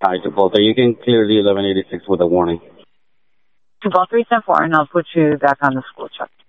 Hi, Gibraltar. You can clear the 1186 with a warning. Gibraltar 374, and I'll put you back on the school truck.